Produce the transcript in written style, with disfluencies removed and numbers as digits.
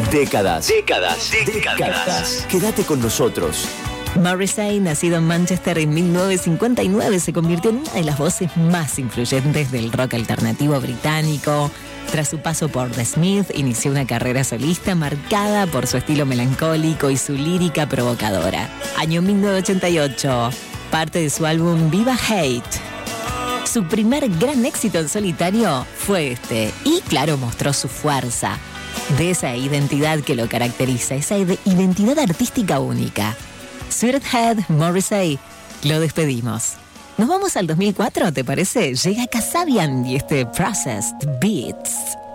Décadas. Quédate con nosotros. Morrissey, nacido en Manchester en 1959, se convirtió en una de las voces más influyentes del rock alternativo británico. Tras su paso por The Smiths, inició una carrera solista marcada por su estilo melancólico y su lírica provocadora. Año 1988, parte de su álbum Viva Hate. Su primer gran éxito en solitario fue este, y claro, mostró su fuerza, de esa identidad que lo caracteriza, esa identidad artística única. Sweathead, Morrissey, lo despedimos. Nos vamos al 2004, ¿te parece? Llega Kasabian y este Processed Beats.